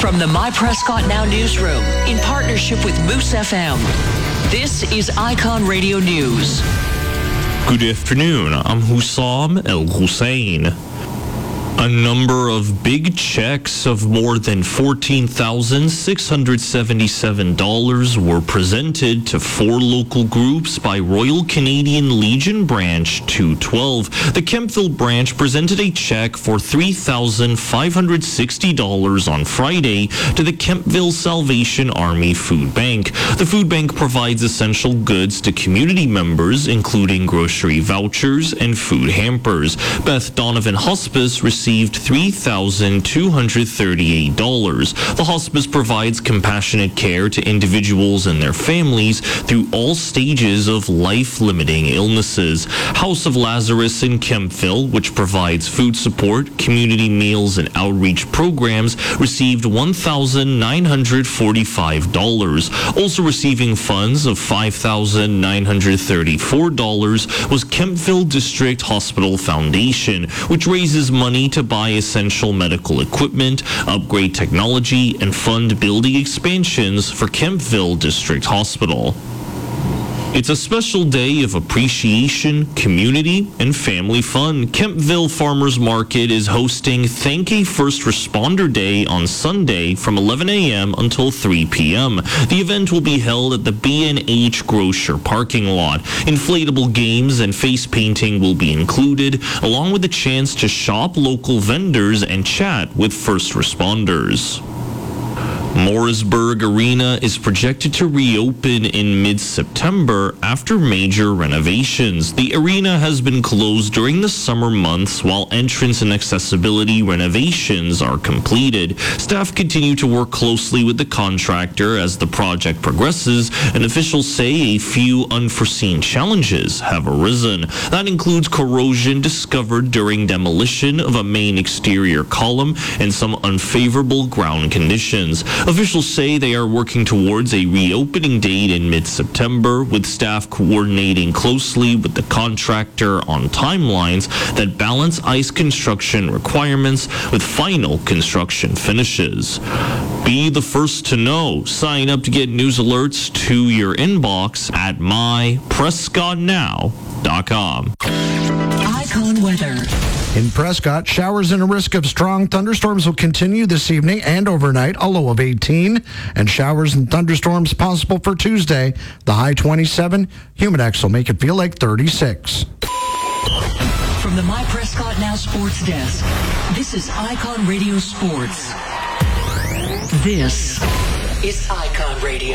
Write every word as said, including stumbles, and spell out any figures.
From the My Prescott Now newsroom, in partnership with Moose F M, this is Icon Radio News. Good afternoon. I'm Hussam El Hussein. A number of big checks of more than fourteen thousand six hundred seventy-seven dollars were presented to four local groups by Royal Canadian Legion Branch two twelve. The Kemptville branch presented a check for three thousand five hundred sixty dollars on Friday to the Kemptville Salvation Army Food Bank. The food bank provides essential goods to community members, including grocery vouchers and food hampers. Beth Donovan Hospice received received three thousand two hundred thirty-eight dollars. The hospice provides compassionate care to individuals and their families through all stages of life-limiting illnesses. House of Lazarus in Kemptville, which provides food support, community meals, and outreach programs, received one thousand nine hundred forty-five dollars. Also receiving funds of five thousand nine hundred thirty-four dollars was Kemptville District Hospital Foundation, which raises money to buy essential medical equipment, upgrade technology, and fund building expansions for Kemptville District Hospital. It's a special day of appreciation, community, and family fun. Kemptville Farmers Market is hosting Thank a First Responder Day on Sunday from eleven a.m. until three p.m. The event will be held at the B and H Grocer parking lot. Inflatable games and face painting will be included, along with a chance to shop local vendors and chat with first responders. Morrisburg Arena is projected to reopen in mid-September after major renovations. The arena has been closed during the summer months while entrance and accessibility renovations are completed. Staff continue to work closely with the contractor as the project progresses, and officials say a few unforeseen challenges have arisen. That includes corrosion discovered during demolition of a main exterior column and some unfavorable ground conditions. Officials say they are working towards a reopening date in mid-September, with staff coordinating closely with the contractor on timelines that balance ice construction requirements with final construction finishes. Be the first to know. Sign up to get news alerts to your inbox at my prescott now dot com. Icon weather. In Prescott, showers and a risk of strong thunderstorms will continue this evening and overnight, a low of eighteen. And showers and thunderstorms possible for Tuesday, the high twenty-seven. Humidex will make it feel like thirty-six. From the My Prescott Now Sports Desk, this is Icon Radio Sports. This is Icon Radio.